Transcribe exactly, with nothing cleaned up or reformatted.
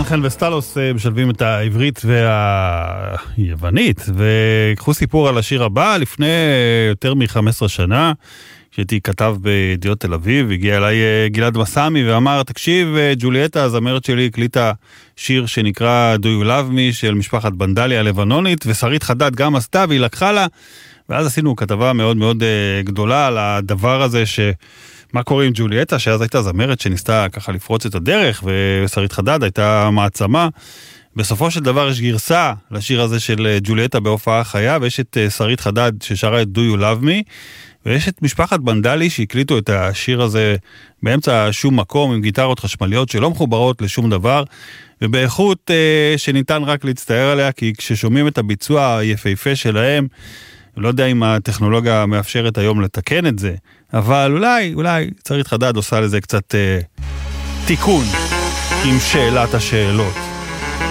חן וסטלוס משלבים את העברית והיוונית, וקחו סיפור על השיר הבא. לפני יותר מ-חמש עשרה שנה, כשהייתי כתב בידיעות תל אביב, הגיע אליי גלעד מסמי ואמר, תקשיב, ג'וליאטה, הזמרת שלי, הקליטה שיר שנקרא Do You Love Me של משפחת בנדלי הלבנונית, ושרית חדד גם עשתה והיא לקחה לה, ואז עשינו כתבה מאוד מאוד גדולה על הדבר הזה ש... מה קורה עם ג'וליאטה, שאז הייתה זמרת שניסתה ככה לפרוץ את הדרך, ושרית חדד הייתה מעצמה. בסופו של דבר יש גרסה לשיר הזה של ג'וליאטה בהופעה חיה, ויש את שרית חדד ששרה את Do You Love Me, ויש את משפחת בנדלי שהקליטו את השיר הזה באמצע שום מקום, עם גיטרות חשמליות שלא מחוברות לשום דבר, ובאיכות אה, שניתן רק להצטער עליה, כי כששומעים את הביצוע היפהפה שלהם, לא יודע אם הטכנולוגיה מאפשרת היום לתקן את זה, אבל אולי, אולי שרית חדד עושה לזה קצת אה, תיקון עם שאלת השאלות.